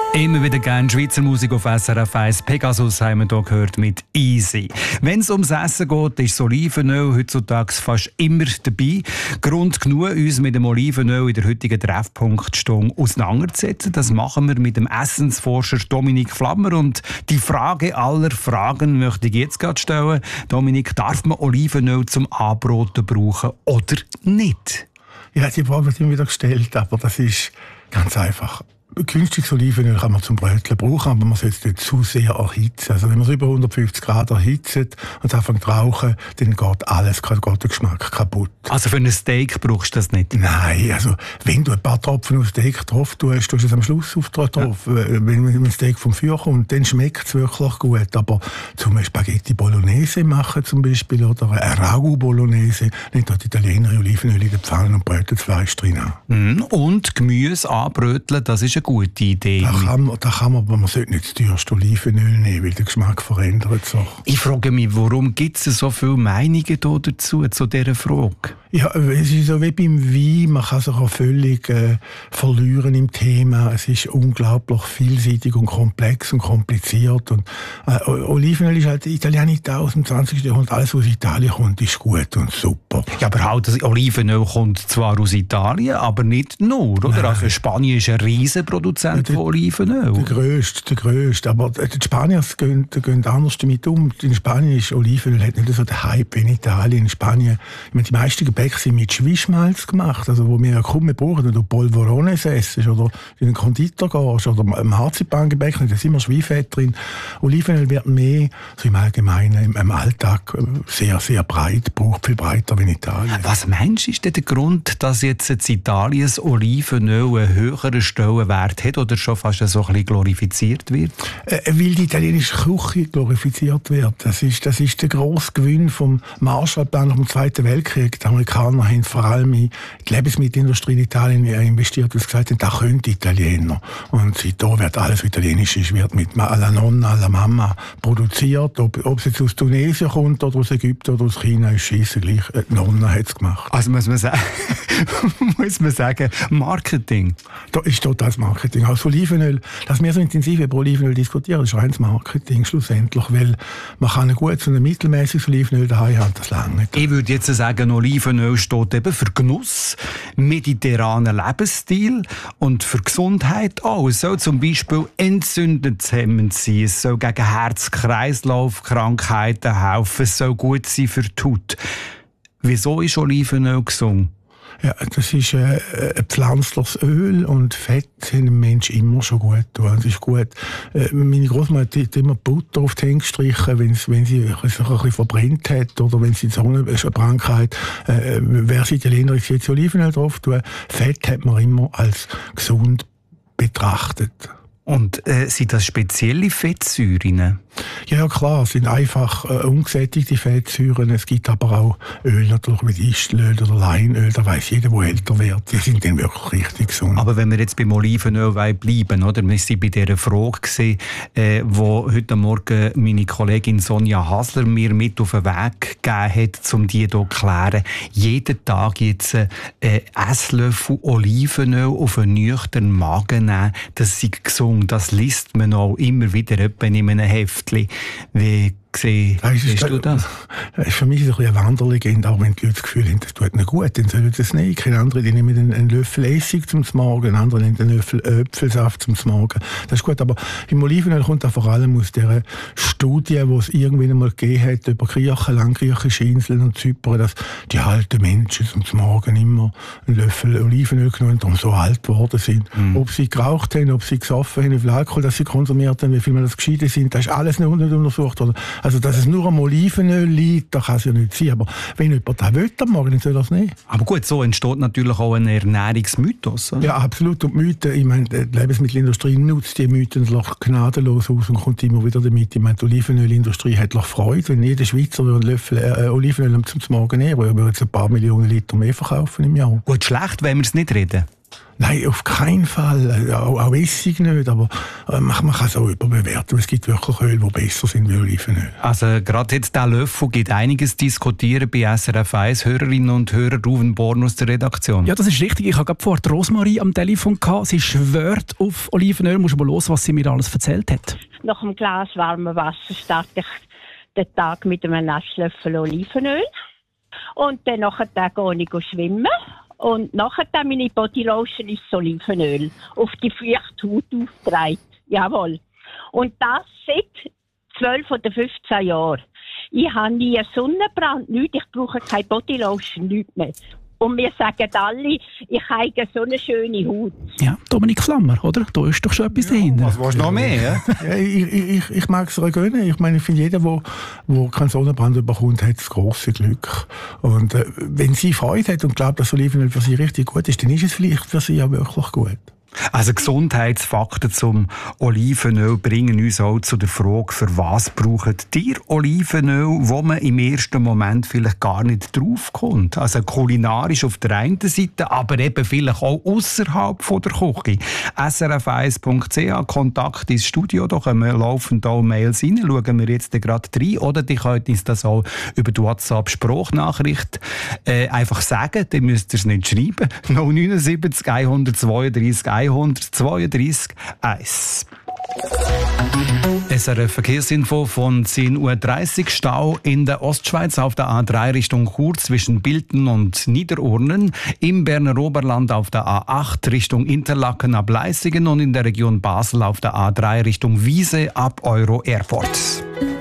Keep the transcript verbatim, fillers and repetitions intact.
Immer wieder gerne Schweizer Musik auf S R F eins. Pegasus haben wir hier gehört mit Easy. Wenn es ums Essen geht, ist das Olivenöl heutzutage fast immer dabei. Grund genug, uns mit dem Olivenöl in der heutigen Treffpunktstunde auseinanderzusetzen. Das machen wir mit dem Essensforscher Dominik Flammer. Und die Frage aller Fragen möchte ich jetzt gerade stellen. Dominik, darf man Olivenöl zum Anbraten brauchen oder nicht? Ja, die Frage wird immer wieder gestellt, aber das ist ganz einfach. Günstiges Olivenöl kann man zum Brötchen brauchen, aber man sollte es nicht zu sehr erhitzen. Also wenn man es über hundertfünfzig Grad erhitzt und es anfängt zu rauchen, dann geht alles, geht der Geschmack kaputt. Also für ein Steak brauchst du das nicht? Nein, also wenn du ein paar Tropfen auf Steak drauf tust, tust du es am Schluss auf drauf. Ja. Wenn ein Steak vom Feuer kommt, dann schmeckt es wirklich gut. Aber zum Spaghetti Bolognese machen zum Beispiel oder ein Ragu Bolognese, nicht dort Italiener Olivenöl in der Pfanne und bröteln das Fleisch drin an. Und Gemüse anbröteln, das ist eine gute Idee. Da kann man, da kann man, aber man sollte nicht das teuerste Olivenöl nehmen, weil der Geschmack verändert sich. Ich frage mich, warum gibt es so viele Meinungen dazu, zu dieser Frage? Ja, es ist so wie beim Wein, man kann sich auch völlig äh, verlieren im Thema. Es ist unglaublich vielseitig und komplex und kompliziert. Und, äh, Olivenöl ist halt Italienität aus dem zwanzigsten Jahrhundert. Alles, was aus Italien kommt, ist gut und super. Ja, aber halt, das Olivenöl kommt zwar aus Italien, aber nicht nur, oder? Also Spanien ist ein Riesenproduzent ja, von Olivenöl. Der grösste, der grösste. Aber die Spanier gehen, gehen anders damit um. In Spanien ist Olivenöl hat nicht so den Hype wie in Italien. In Spanien, ich meine, die meisten Gebäck sind mit Schwischmalz gemacht, also wo wir ja kaum mehr brauchen, wenn du Polvorones isst oder in einen Konditor gehst oder im Marzipangebäck, da ist immer Schweifett drin. Olivenöl wird mehr, so im Allgemeinen, im, im Alltag sehr, sehr breit, braucht viel breiter wie in Italien. Was meinst du, ist denn der Grund, dass jetzt in Italien das Olivenöl einen höheren Stellenwert hat oder schon fast so ein bisschen glorifiziert wird? Äh, weil die italienische Küche glorifiziert wird. Das ist, das ist der grosse Gewinn vom Marshallplan nach dem Zweiten Weltkrieg. Die Amerikaner haben vor allem in die Lebensmittelindustrie in Italien investiert, weil sie gesagt haben, das können die Italiener. Und seitdem wird alles, was italienisch ist, wird mit alla Nonna, alla Mama produziert. Ob, ob es jetzt aus Tunesien kommt oder aus Ägypten oder aus China, ist scheisse gleich. Die Nonna hat es gemacht. Also muss man sagen, muss man sagen, Marketing. Da ist total das Marketing. Also Olivenöl, dass wir so intensiv über Olivenöl diskutieren, ist reines Marketing schlussendlich, weil man kann ein gutes und ein mittelmäßiges Olivenöl daheim haben, das lange nicht. Ich würde jetzt sagen, Olivenöl steht eben für Genuss, mediterranen Lebensstil und für Gesundheit auch. Es soll zum Beispiel entzündungshemmend sein, es soll gegen Herz-Kreislauf-Krankheiten helfen, es soll gut sein für die Haut. Wieso ist Olivenöl gesund? Ja, das ist äh, ein pflanzliches Öl und Fett sind dem Menschen immer schon gut tun. Das ist gut. Äh, meine Großmutter hat immer Butter auf die Hände gestrichen, wenn sie, wenn sie sich ein bisschen verbrennt hat oder wenn sie so eine Krankheit, äh, wer sie Italiener ist, jetzt Olivenöl drauf tun. Fett hat man immer als gesund betrachtet. Und äh, sind das spezielle Fettsäuren? Ja, klar, es sind einfach äh, ungesättigte Fettsäuren. Es gibt aber auch Öl, natürlich wie Distelöl oder Leinöl. Da weiss jeder, der älter wird. Die sind dann wirklich richtig gesund. Aber wenn wir jetzt beim Olivenöl bleiben, oder? Wir waren bei dieser Frage, gewesen, äh, wo heute Morgen meine Kollegin Sonja Hasler mir mit auf den Weg gegeben hat, um die hier zu klären. Jeden Tag jetzt äh, Esslöffel Olivenöl auf einen nüchternen Magen nehmen, das ist gesund. Das liest man auch immer wieder in einem Heftchen. Wie gesehen, siehst du das? Für mich ist es ein bisschen eine Wanderlegende, auch wenn die Leute das Gefühl haben, das tut ihnen gut, dann sollen sie es nicht. Ich kenne andere, die nehmen einen Löffel Essig zum Morgen, andere nehmen einen Löffel Äpfelsaft zum Morgen. Das ist gut, aber im Olivenöl kommt das vor allem aus dieser Studie, die es irgendwann einmal gegeben hat, über Griechen, langgriechische Inseln und Zypern, dass die alten Menschen zum Morgen immer einen Löffel Olivenöl genommen haben und so alt geworden sind. Mhm. Ob sie geraucht haben, ob sie gesoffen haben, wie viel Alkohol das sie konsumiert haben, wie viel man das geschieden sind, das ist alles nicht untersucht. Oder? Also, dass es nur am Olivenöl liegt, das kann es ja nicht sein. Aber wenn jemand das will, am Morgen, dann soll er das nicht. Aber gut, so entsteht natürlich auch ein Ernährungsmythos. Oder? Ja, absolut. Und die Mythen, ich meine, die Lebensmittelindustrie nutzt die Mythen gnadenlos aus und kommt immer wieder damit. Ich meine, die Olivenölindustrie hat Freude, wenn jeder Schweizer einen Löffel äh, Olivenöl zum Morgen nehmen würde, würde jetzt ein paar Millionen Liter mehr verkaufen im Jahr. Gut, schlecht, wenn wir es nicht reden. Nein, auf keinen Fall. Auch, auch Essig nicht, aber äh, man, man kann es auch überbewerten. Es gibt wirklich Öl, die besser sind wie Olivenöl. Also gerade jetzt der Löffel gibt einiges diskutieren bei S R F eins. Hörerinnen und Hörer, Ruven Born aus der Redaktion. Ja, das ist richtig. Ich habe gerade vorher die Rosmarie am Telefon gehabt. Sie schwört auf Olivenöl. Musst du mal hören, was sie mir alles erzählt hat. Nach einem Glas warmem Wasser starte ich den Tag mit einem Esslöffel Olivenöl. Und dann nachher gehe ich schwimmen. Und nachher dann meine Bodylotion ist Olivenöl. Auf die feuchte Haut aufgetragen. Jawohl. Und das seit zwölf oder fünfzehn Jahren. Ich habe nie einen Sonnenbrand, nichts. Ich brauche keine Bodylotion, nichts mehr. Und wir sagen alle, ich habe so eine schöne Haut. Ja, Dominik Flammer, oder? Da ist doch schon etwas ja, dahinter. Was willst du noch mehr? ja, ich ich, ich mag es ihr gönnen. Ich meine, ich finde, jeder, der wo, wo keinen Sonnenbrand bekommt, hat das grosse Glück. Und äh, wenn sie Freude hat und glaubt, dass Olivenöl für sie richtig gut ist, dann ist es vielleicht für sie auch wirklich gut. Also Gesundheitsfakten zum Olivenöl bringen uns auch zu der Frage, für was braucht ihr Olivenöl, wo man im ersten Moment vielleicht gar nicht draufkommt. Also kulinarisch auf der einen Seite, aber eben vielleicht auch außerhalb der Küche. S R F eins Punkt C H, Kontakt ins Studio, da kommen laufend auch Mails rein, schauen wir jetzt gerade rein. Oder die könnt uns das auch über die WhatsApp-Sprachnachricht äh, einfach sagen, dann müsst ihr es nicht schreiben. null neun sieben eins zwei drei hundertzweiunddreißig eins. S R F Verkehrsinfo von zehn Uhr dreißig. Stau in der Ostschweiz auf der A drei Richtung Chur zwischen Bilten und Niederurnen, im Berner Oberland auf der A acht Richtung Interlaken ab Leissigen und in der Region Basel auf der A drei Richtung Wiese ab Euro Airport.